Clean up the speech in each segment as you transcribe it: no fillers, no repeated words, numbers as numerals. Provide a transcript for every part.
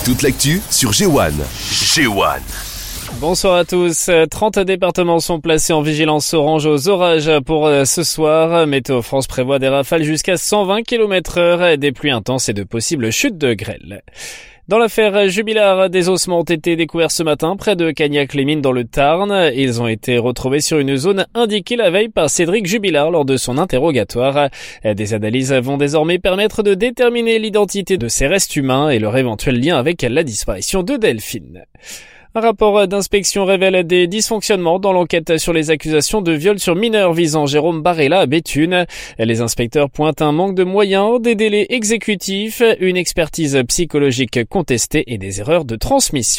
Toute l'actu sur G1. G1. Bonsoir à tous. 30 départements sont placés en vigilance orange aux orages pour ce soir. Météo France prévoit des rafales jusqu'à 120 km/h, des pluies intenses et de possibles chutes de grêle. Dans l'affaire Jubilard, des ossements ont été découverts ce matin près de Cagnac-les-Mines dans le Tarn. Ils ont été retrouvés sur une zone indiquée la veille par Cédric Jubilard lors de son interrogatoire. Des analyses vont désormais permettre de déterminer l'identité de ces restes humains et leur éventuel lien avec la disparition de Delphine. Un rapport d'inspection révèle des dysfonctionnements dans l'enquête sur les accusations de viol sur mineurs visant Jérôme Barella à Béthune. Les inspecteurs pointent un manque de moyens, des délais exécutifs, une expertise psychologique contestée et des erreurs de transmission.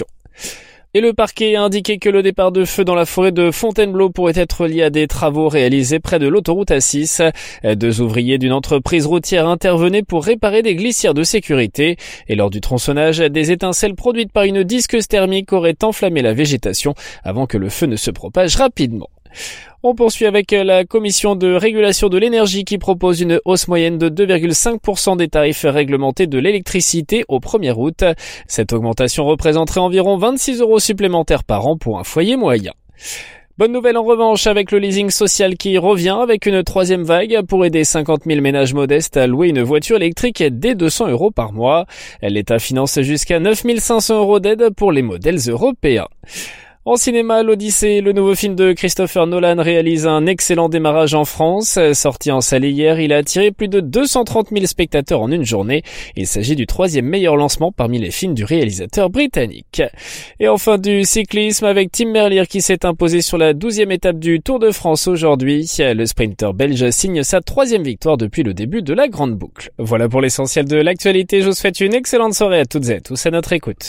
Et le parquet a indiqué que le départ de feu dans la forêt de Fontainebleau pourrait être lié à des travaux réalisés près de l'autoroute A6. 2 ouvriers d'une entreprise routière intervenaient pour réparer des glissières de sécurité. Et lors du tronçonnage, des étincelles produites par une disqueuse thermique auraient enflammé la végétation avant que le feu ne se propage rapidement. On poursuit avec la commission de régulation de l'énergie qui propose une hausse moyenne de 2,5% des tarifs réglementés de l'électricité au 1er août. Cette augmentation représenterait environ 26 € supplémentaires par an pour un foyer moyen. Bonne nouvelle en revanche avec le leasing social qui revient avec une 3e vague pour aider 50 000 ménages modestes à louer une voiture électrique dès 200 € par mois. L'État finance jusqu'à 9 500 € d'aide pour les modèles européens. En cinéma, l'Odyssée, le nouveau film de Christopher Nolan, réalise un excellent démarrage en France. Sorti en salle hier, il a attiré plus de 230 000 spectateurs en une journée. Il s'agit du 3e meilleur lancement parmi les films du réalisateur britannique. Et enfin du cyclisme avec Tim Merlier qui s'est imposé sur la 12e étape du Tour de France aujourd'hui. Le sprinter belge signe sa 3e victoire depuis le début de la grande boucle. Voilà pour l'essentiel de l'actualité. Je vous souhaite une excellente soirée à toutes et à tous à notre écoute.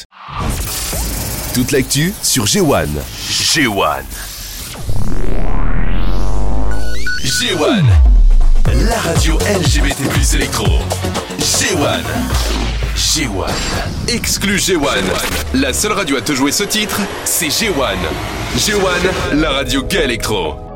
Toute l'actu sur G1. G1. G1. La radio LGBT+ électro. G1. G1. Exclu G1. La seule radio à te jouer ce titre, c'est G1. G1, la radio gay électro.